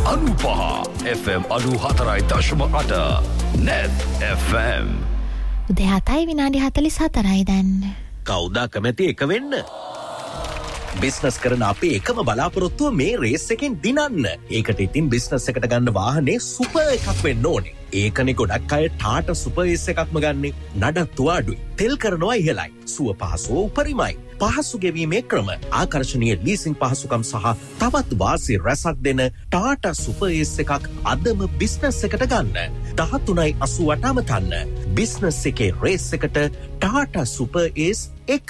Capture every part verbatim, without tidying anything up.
අනුපහ F M අනූ හතරයි දශම අට net එෆ් එම්. උදේ හතයි විනාඩි හතළිස් හතරයි දැන්. කවුද කැමති එක වෙන්න? බිස්නස් කරන අපේ එකම බලාපොරොත්තුව මේ රේස් එකෙන් දිනන්න. ඒකට ඉතින් බිස්නස් එකට ගන්න වාහනේ සුපර් එකක් වෙන්න ඕනේ. ඒකනේ ගොඩක් අය ටාටා සුපර් ඒස් එකක්ම ගන්නෙ. නඩත්තු අඩුයි. තෙල් කරනවා ඉහළයි. සුව පහසුව උපරිමයි. පහසු ගෙවීමේ ක්‍රම, ආකර්ශනීය ලීසින් පහසුකම් සහ තවත් වාසි රැසක් දෙන ටාටා සුපර් ඒස් එකක් අදම බිස්නස් එකට ගන්න. දහතුනයි අසූඅට අමතන්න. බිස්නස් එකේ රේස් එකට ටාටා සුපර් ඒස් එක.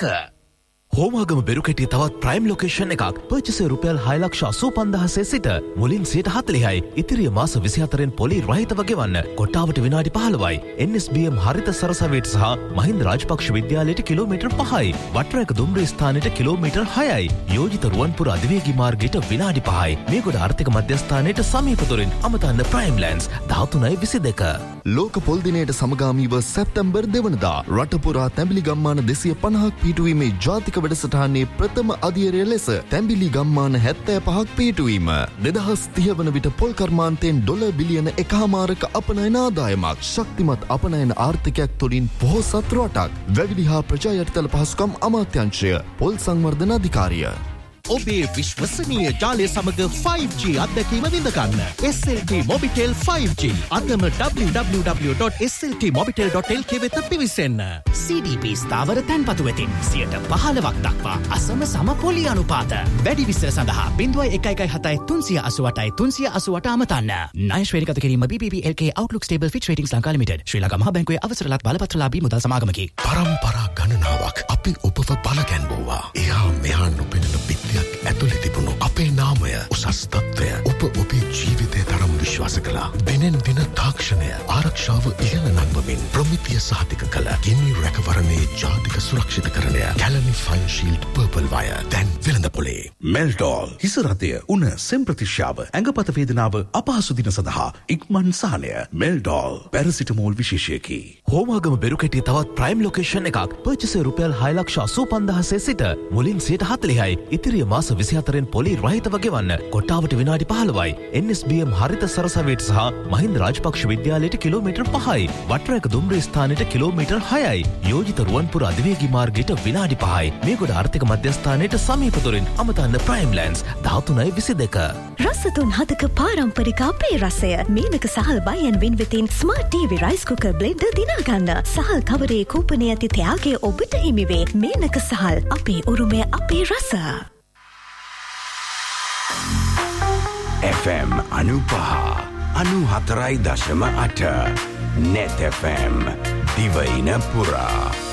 හෝමාගම බෙරුකෙටිය තවත් ප්‍රයිම් ලොකේෂන් එකක්. පර්චසේ රුපියල් හය ලක්ෂ අසූ පන්දාහසේ සිට මුලින් සියයට හතළිහයි. ඉතිරිය මාස විසිහතරෙන් පොලි රහිතව ගෙවන්න. කොට්ටාවට විනාඩි පහළොවයි. එන් එස් බී එම් හරිත සරසවියට සහ මහින්ද රාජපක්ෂ විද්‍යාලයට කිලෝමීටර් පහයි. වටරැක දුම්රිය ස්ථානයට කිලෝමීටර් හයයි. යෝජිත රුවන්පුර අධිවේගී මාර්ගයට විනාඩි පහයි. මේගොඩ ආර්ථික මධ්‍යස්ථානයට සමීපතුරින් අමතන්න ප්‍රයිම් ලෑන්ඩ්ස් දහතුනයි විසි දෙක. ලෝක පොල් දිනයට සමගාමීව සැප්තැම්බර් දෙවනදා රටපුරා තැඹිලි ගම්මාන දෙසිය පනහක් පිහිටුවීමේ ජාතික වැඩසටහනේ ප්‍රථම අධීරය ලෙස තැඹිලි ගම්මාන හැත්තෑ පහක් පිහිටුවීම. දෙදහස් තිහ වන විට පොල් කර්මාන්තයෙන් ඩොලර් බිලියන එකහමාරක අපනයන ආදායමක්, ශක්තිමත් අපනයන ආර්ථිකයක් තුළින් පොහොසත් රටක්. වැවිලි හා ප්‍රජා යටිතල පහසුකම් අමාත්‍යංශය, පොල් සංවර්ධන අධිකාරිය. ඔබේ විශ්වසනීය ජාලය සමග ෆයිව් ජී අත්දැකීම විඳගන්න. S L T Mobitel five G. අදම W W W dot S L T Mobitel dot L කේ වෙත පිවිසෙන්න. සී ඩී පී ස්ථාවර තැන්පතු වෙතින් සියයට පහළොවක් දක්වා අසම සම පොලි අනුපාත. වැඩි විස්තර සඳහා බිංදුවයි එක එකයි හතයි තුන්සිය අසූඅටයි තුන්සිය අසූඅට අමතන්න. ණය ශ්‍රේණිගත කිරීම බී පී පී එල් කේ Outlook Stable Fitch Ratings Lanka limited. ශ්‍රී ලංකා මහා බැංකුවේ අවසරලත් බලපත්‍රලාභී මුදල් සමාගමකි. පරම්පරා ගණනාවක් අපි ඔබව බලගැන්වුවා. එහා මෙහා නොපෙනෙන පිටියක් ඇතුළේ තිබුණු අපේ නාමය, උසස් තත්ත්වය ඔබ ඔබේ ජීවිතය තරම් විශ්වාස කළා. දිනෙන් දින තාක්ෂණය ආරක්ෂාව ඉහළ නංවමින් ප්‍රමිතිය සහතික කළ ගිනි රැකවරණයේ ජාතික සුරක්ෂිතකරණය Kelani fine shield purple wire දැන් වෙළඳපොලේ. මෙල්ඩෝල් හිස රතය, උණ, සෙම් ප්‍රතිශ්‍යාව, ඇඟපත වේදනාව, අපහසු දින සඳහා ඉක්මන් සහනය. මෙල්ඩෝල් පැරසිටමෝල් විශේෂයකි. හෝමාගම බෙරුකෙටිය තවත් ප්‍රයිම් ලොකේෂන් එකක්. පර්චසේ රුපියල් හය ලක්ෂ අසූ පන්දාහසේ සිට මුලින් සියයට හතළිහයි. ඉතිරිය මාස විසිහතරෙන් පොලි රහිතව ගෙවන්න. කොට්ටාවට විනාඩි පහළොවයි. එන් එස් බී එම් හරිත සරසවියට සහ මහින්ද රාජපක්ෂ විද්‍යාලයට කිලෝමීටර් පහයි. වටරැක දුම්රිය ස්ථානයට කිලෝමීටර් හයයි. යෝජිත රුවන්පුර අධිවේගී මාර්ගයට විනාඩි පහයි. මේගොඩ ආර්ථික මධ්‍යස්ථානයට සමීපතුරින් අමතන්න ප්‍රයිම් ලෑන්ඩ්ස් දහතුනයි විසි දෙක. රසතුන් හතක පාරම්පරික අපේ රසය. Menaka සහල් බයන් වින්විතින් smart TV rice cooker blender දිනාගන්න. සහල් කවරේ කූපනය ඇති ත්‍යාගය ඔබට හිමිවේ. මේනක සහල් අපේ උරුමය අපේ රස. එෆ් එම් අනුපහ අනූ හතරයි දශම අට net එෆ් එම් දිවයින පුරා.